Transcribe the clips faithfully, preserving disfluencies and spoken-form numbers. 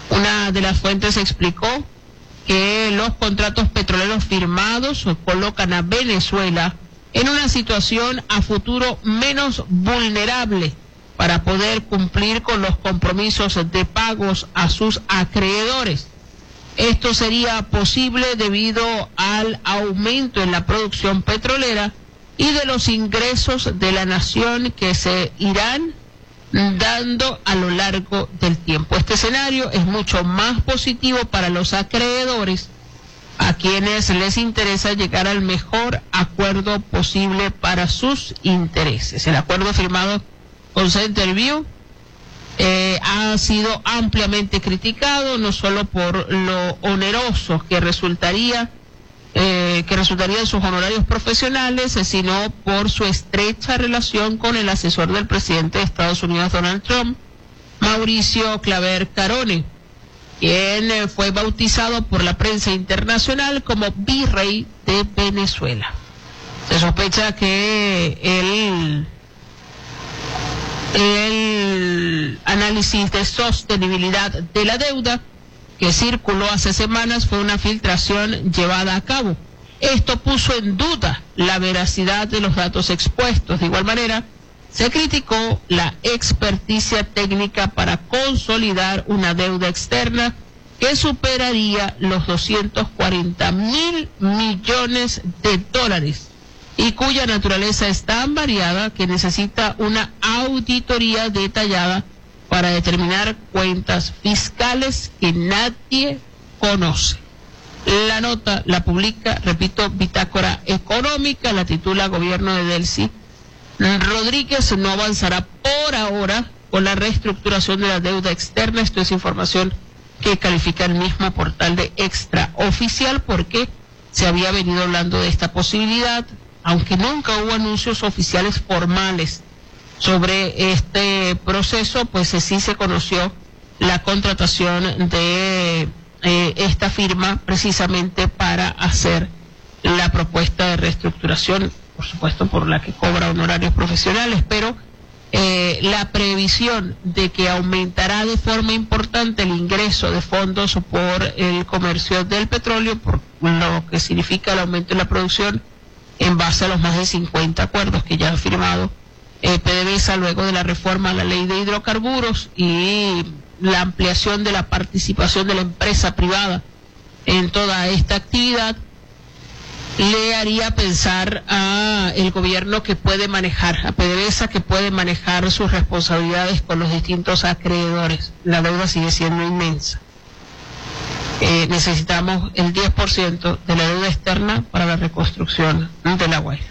Una de las fuentes explicó que los contratos petroleros firmados colocan a Venezuela en una situación a futuro menos vulnerable para poder cumplir con los compromisos de pagos a sus acreedores. Esto sería posible debido al aumento en la producción petrolera y de los ingresos de la nación que se irán dando a lo largo del tiempo. Este escenario es mucho más positivo para los acreedores, a quienes les interesa llegar al mejor acuerdo posible para sus intereses. El acuerdo firmado con Centerview eh, ha sido ampliamente criticado, no solo por lo oneroso que resultaría eh, que resultaría de sus honorarios profesionales, eh, sino por su estrecha relación con el asesor del presidente de Estados Unidos, Donald Trump, Mauricio Claver Carone, quien eh, fue bautizado por la prensa internacional como virrey de Venezuela. Se sospecha que el El análisis de sostenibilidad de la deuda que circuló hace semanas fue una filtración llevada a cabo. Esto puso en duda la veracidad de los datos expuestos. De igual manera, se criticó la experticia técnica para consolidar una deuda externa que superaría los doscientos cuarenta mil millones de dólares. Y cuya naturaleza es tan variada que necesita una auditoría detallada para determinar cuentas fiscales que nadie conoce. La nota la publica, repito, Bitácora Económica, la titula Gobierno de Delcy Rodríguez no avanzará por ahora con la reestructuración de la deuda externa. Esto es información que califica el mismo portal de Extraoficial, porque se había venido hablando de esta posibilidad, aunque nunca hubo anuncios oficiales formales sobre este proceso, pues eh, sí se conoció la contratación de eh, esta firma precisamente para hacer la propuesta de reestructuración, por supuesto por la que cobra honorarios profesionales, pero eh, la previsión de que aumentará de forma importante el ingreso de fondos por el comercio del petróleo, por lo que significa el aumento en la producción, en base a los más de cincuenta acuerdos que ya ha firmado eh, PDVSA luego de la reforma a la ley de hidrocarburos y la ampliación de la participación de la empresa privada en toda esta actividad, le haría pensar a el gobierno que puede manejar, a PDVSA que puede manejar sus responsabilidades con los distintos acreedores. La deuda sigue siendo inmensa. Eh, necesitamos el diez por ciento de la deuda externa para la reconstrucción de La Guaira.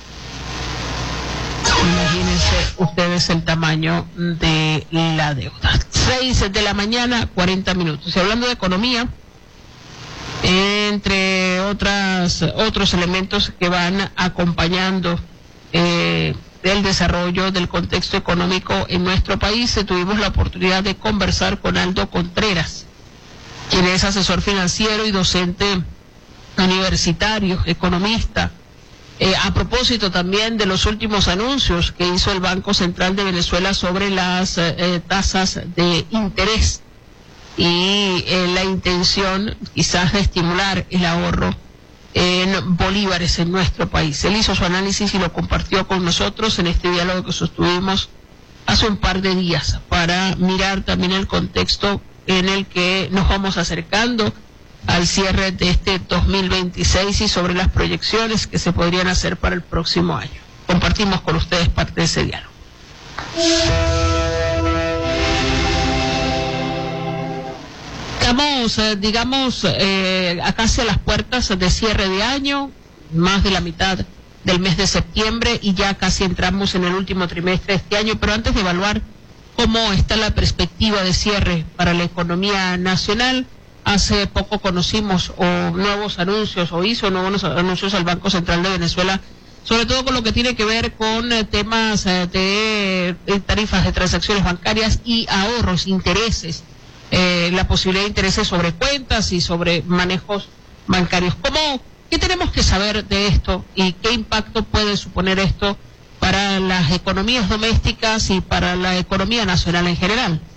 Imagínense ustedes el tamaño de la deuda. Seis de la mañana, cuarenta minutos. Y hablando de economía, entre otras otros elementos que van acompañando eh, el desarrollo del contexto económico en nuestro país, tuvimos la oportunidad de conversar con Aldo Contreras, quien es asesor financiero y docente universitario, economista, eh, a propósito también de los últimos anuncios que hizo el Banco Central de Venezuela sobre las eh, tasas de interés y eh, la intención quizás de estimular el ahorro en bolívares en nuestro país. Él hizo su análisis y lo compartió con nosotros en este diálogo que sostuvimos hace un par de días para mirar también el contexto en el que nos vamos acercando al cierre de este dos mil veintiséis y sobre las proyecciones que se podrían hacer para el próximo año. Compartimos con ustedes parte de ese diálogo. Estamos, eh, digamos, eh, casi a las puertas de cierre de año, más de la mitad del mes de septiembre y ya casi entramos en el último trimestre de este año, pero antes de evaluar cómo está la perspectiva de cierre para la economía nacional, hace poco conocimos o nuevos anuncios o hizo nuevos anuncios al Banco Central de Venezuela, sobre todo con lo que tiene que ver con eh, temas eh, de, de tarifas de transacciones bancarias y ahorros, intereses, eh, la posibilidad de intereses sobre cuentas y sobre manejos bancarios. ¿Cómo, qué tenemos que saber de esto y qué impacto puede suponer esto para las economías domésticas y para la economía nacional en general?